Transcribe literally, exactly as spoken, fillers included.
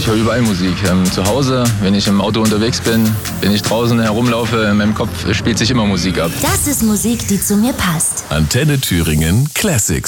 höre überall Musik. Ähm, zu Hause, wenn ich im Auto unterwegs bin, wenn ich draußen herumlaufe, in meinem Kopf spielt sich immer Musik ab. Das ist Musik, die zu mir passt. Antenne Thüringen Classics.